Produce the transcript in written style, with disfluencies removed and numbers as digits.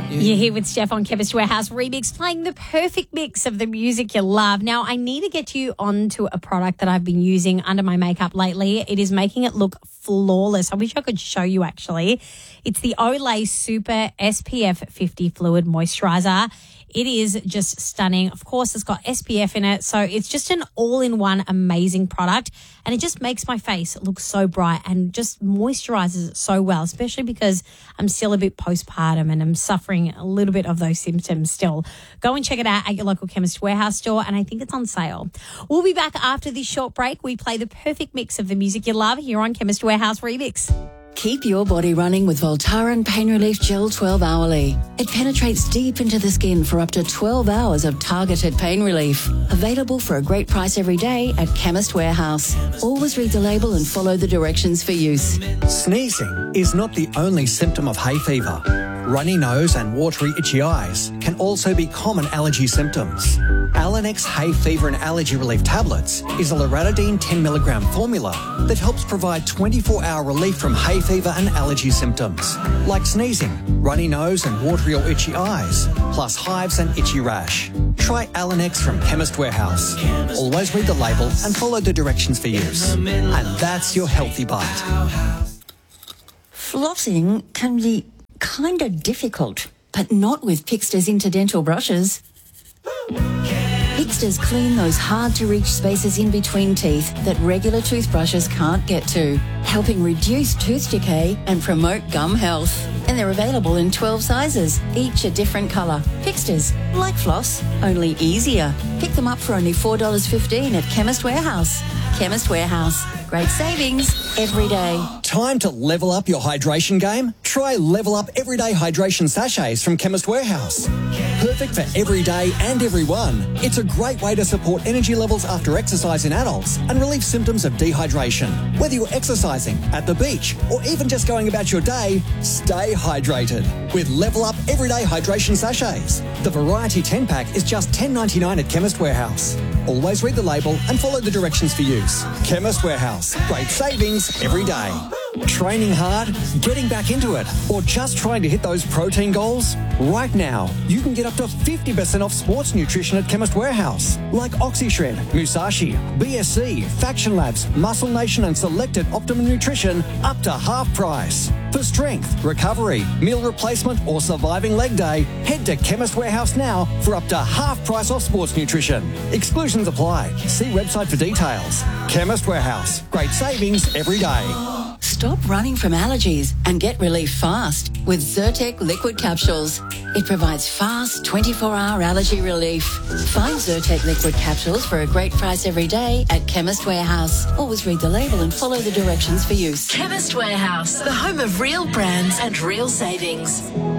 You're here with Steph on Chemist Warehouse Remix, playing the perfect mix of the music you love. Now, I need to get you onto a product that I've been using under my makeup lately. It is making it look flawless. I wish I could show you, actually. It's the Olay Super SPF 50 Fluid Moisturiser. It is just stunning. Of course, it's got SPF in it, so it's just an all-in-one amazing product, and it just makes my face look so bright and just moisturizes it so well, especially because I'm still a bit postpartum and I'm suffering a little bit of those symptoms still. Go and check it out at your local Chemist Warehouse store, and I think it's on sale. We'll be back after this short break. We play the perfect mix of the music you love here on Chemist Warehouse Remix. Keep your body running with Voltaren Pain Relief Gel 12 Hourly. It penetrates deep into the skin for up to 12 hours of targeted pain relief. Available for a great price every day at Chemist Warehouse. Always read the label and follow the directions for use. Sneezing is not the only symptom of hay fever. Runny nose and watery itchy eyes can also be common allergy symptoms. Alanex Hay Fever and Allergy Relief Tablets is a loratadine 10mg formula that helps provide 24-hour relief from hay fever and allergy symptoms, like sneezing, runny nose and watery or itchy eyes, plus hives and itchy rash. Try Alanex from Chemist Warehouse. Always read the label and follow the directions for use. And that's your healthy bite. Flossing can be kind of difficult, but not with Pixter's Interdental brushes. Pixter's clean those hard-to-reach spaces in between teeth that regular toothbrushes can't get to, helping reduce tooth decay and promote gum health. And they're available in 12 sizes, each a different colour. Pixter's, like floss, only easier. Pick them up for only $4.15 at Chemist Warehouse. Chemist Warehouse. Great savings every day. Time to level up your hydration game? Try Level Up Everyday Hydration Sachets from Chemist Warehouse. Perfect for every day and everyone. It's a great way to support energy levels after exercise in adults and relieve symptoms of dehydration. Whether you're exercising, at the beach, or even just going about your day, stay hydrated with Level Up Everyday Hydration Sachets. The Variety 10-pack is just $10.99 at Chemist Warehouse. Always read the label and follow the directions for use. Chemist Warehouse. Great savings every day. Training hard, getting back into it, or just trying to hit those protein goals? Right now, you can get up to 50% off sports nutrition at Chemist Warehouse, like OxyShred, Musashi, BSC, Faction Labs, Muscle Nation and selected Optimum Nutrition up to half price. For strength, recovery, meal replacement or surviving leg day, head to Chemist Warehouse now for up to half price off sports nutrition. Exclusions apply. See website for details. Chemist Warehouse. Great savings every day. Stop running from allergies and get relief fast with Zyrtec liquid capsules. It provides fast 24-hour allergy relief. Find Zyrtec liquid capsules for a great price every day at Chemist Warehouse. Always read the label and follow the directions for use. Chemist Warehouse, the home of real brands and real savings.